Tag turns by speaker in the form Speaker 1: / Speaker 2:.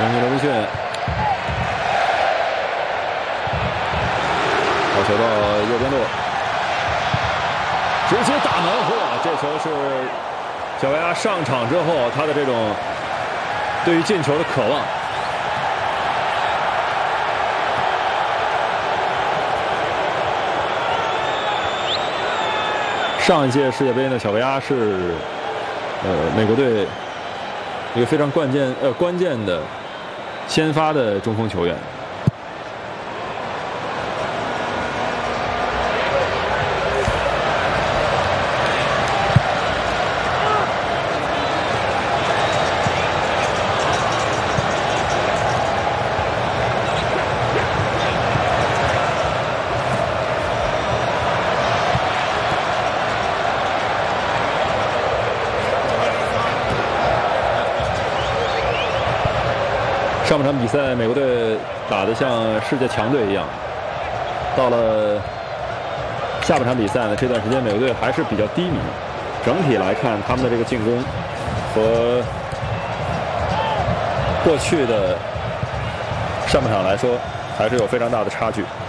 Speaker 1: 安吉罗维逊，好球到右边路，直接打门！嚯，这球是小白鸭上场之后他的这种对于进球的渴望。上一届世界杯呢，小白鸭是美国队一个非常关键的先发的中锋球员。上半场比赛，美国队打得像世界强队一样。到了下半场比赛呢，这段时间美国队还是比较低迷。整体来看，他们的这个进攻和过去的上半场来说，还是有非常大的差距。